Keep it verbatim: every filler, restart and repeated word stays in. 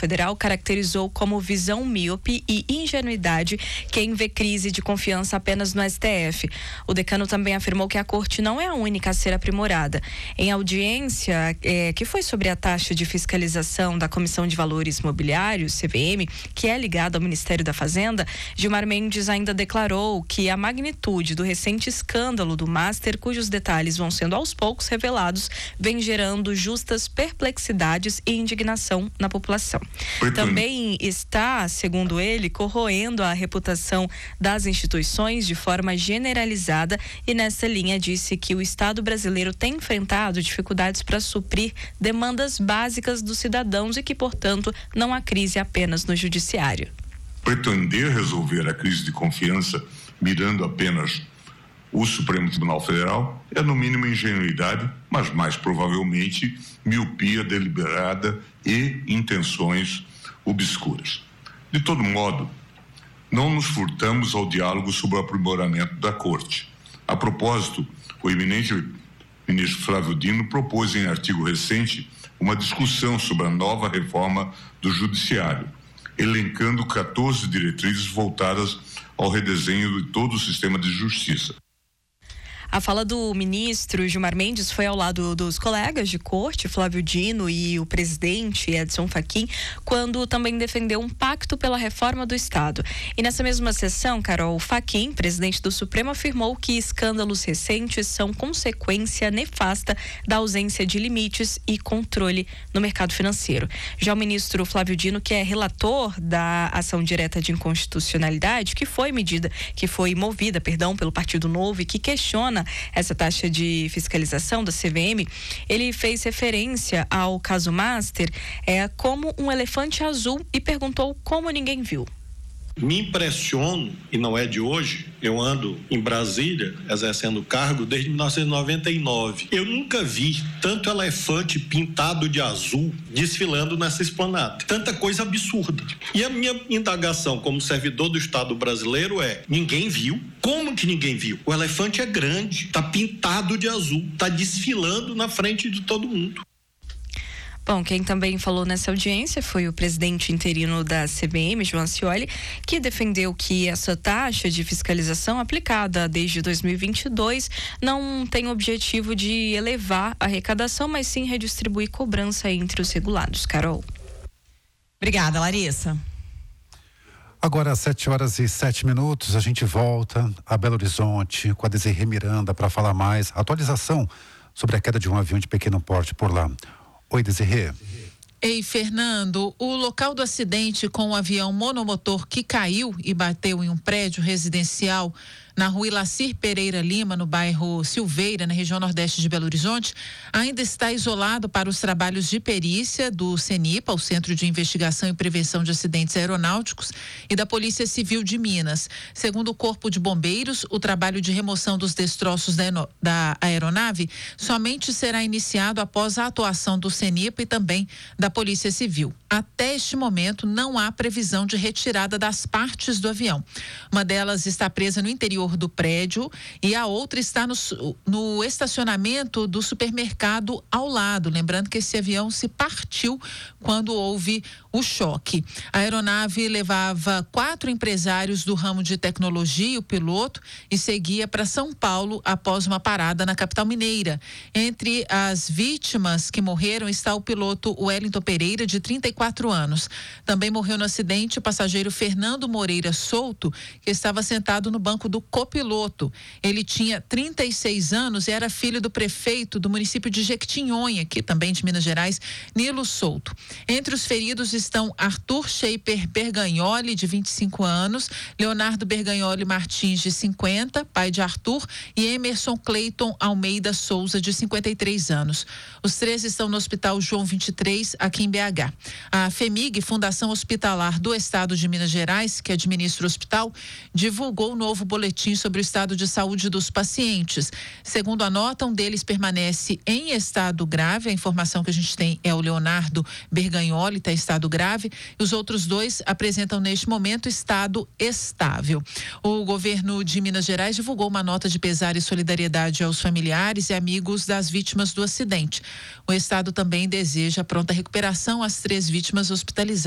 Federal caracterizou como visão míope e ingenuidade quem vê crise de confiança apenas no S T F. O decano também afirmou que a corte não é a única a ser aprimorada. Em audiência, é, que foi sobre a taxa de fiscalização da Comissão de Valores Mobiliários, C V M, que é ligada ao Ministério da Fazenda, Gilmar Mendes ainda declarou que a magnitude do recente escândalo do Master, cujos detalhes vão sendo aos poucos revelados, vem gerando justas perplexidades e indignação na população. Também está, segundo ele, corroendo a reputação das instituições de forma generalizada e nessa linha disse que o Estado brasileiro tem enfrentado dificuldades para suprir demandas básicas dos cidadãos e que, portanto, não há crise apenas no judiciário. Pretender resolver a crise de confiança mirando apenas o Supremo Tribunal Federal é no mínimo ingenuidade, mas mais provavelmente miopia deliberada e intenções obscuras. De todo modo, não nos furtamos ao diálogo sobre o aprimoramento da Corte. A propósito, o eminente ministro Flávio Dino propôs em artigo recente uma discussão sobre a nova reforma do Judiciário, elencando quatorze diretrizes voltadas ao redesenho de todo o sistema de justiça. A fala do ministro Gilmar Mendes foi ao lado dos colegas de corte, Flávio Dino e o presidente Edson Fachin, quando também defendeu um pacto pela reforma do Estado. E nessa mesma sessão, Carol, Fachin, presidente do Supremo, afirmou que escândalos recentes são consequência nefasta da ausência de limites e controle no mercado financeiro. Já o ministro Flávio Dino, que é relator da ação direta de inconstitucionalidade, que foi medida, que foi movida, perdão, pelo Partido Novo e que questiona essa taxa de fiscalização da C V M, ele fez referência ao caso Master é, como um elefante azul e perguntou como ninguém viu. Me impressiono, e não é de hoje, eu ando em Brasília exercendo cargo desde mil novecentos e noventa e nove. Eu nunca vi tanto elefante pintado de azul desfilando nessa esplanada. Tanta coisa absurda. E a minha indagação como servidor do Estado brasileiro é: ninguém viu? Como que ninguém viu? O elefante é grande, tá pintado de azul, tá desfilando na frente de todo mundo. Bom, quem também falou nessa audiência foi o presidente interino da C V M, João Scioli, que defendeu que essa taxa de fiscalização aplicada desde dois mil e vinte e dois não tem o objetivo de elevar a arrecadação, mas sim redistribuir cobrança entre os regulados. Carol. Obrigada, Larissa. Agora, às sete horas e sete minutos, a gente volta a Belo Horizonte com a Desirê Miranda para falar mais. Atualização sobre a queda de um avião de pequeno porte por lá. Oi, Desirê. Ei, Fernando, o local do acidente com o avião monomotor que caiu e bateu em um prédio residencial na rua Ilacir Pereira Lima, no bairro Silveira, na região nordeste de Belo Horizonte, ainda está isolado para os trabalhos de perícia do CENIPA, o Centro de Investigação e Prevenção de Acidentes Aeronáuticos, e da Polícia Civil de Minas. Segundo o Corpo de Bombeiros, o trabalho de remoção dos destroços da, da aeronave somente será iniciado após a atuação do CENIPA e também da Polícia Civil. Até este momento, não há previsão de retirada das partes do avião. Uma delas está presa no interior do prédio e a outra está no, no estacionamento do supermercado ao lado. Lembrando que esse avião se partiu quando houve o choque. A aeronave levava quatro empresários do ramo de tecnologia e o piloto e seguia para São Paulo após uma parada na capital mineira. Entre as vítimas que morreram está o piloto Wellington Pereira, de trinta e quatro anos. Também morreu no acidente o passageiro Fernando Moreira Souto, que estava sentado no banco do copiloto. Ele tinha trinta e seis anos e era filho do prefeito do município de Jequitinhonha, aqui também de Minas Gerais, Nilo Souto. Entre os feridos estão Arthur Shaper Bergagnoli, de vinte e cinco anos, Leonardo Bergagnoli Martins, de cinquenta, pai de Arthur, e Emerson Cleiton Almeida Souza, de cinquenta e três anos. Os três estão no Hospital João vinte e três, aqui em B H. A FEMIG, Fundação Hospitalar do Estado de Minas Gerais, que administra o hospital, divulgou o novo boletim sobre o estado de saúde dos pacientes. Segundo a nota, um deles permanece em estado grave. A informação que a gente tem é o Leonardo Bergagnoli, está em estado grave, e os outros dois apresentam neste momento estado estável. O governo de Minas Gerais divulgou uma nota de pesar e solidariedade aos familiares e amigos das vítimas do acidente. O estado também deseja pronta recuperação às três vítimas hospitalizadas.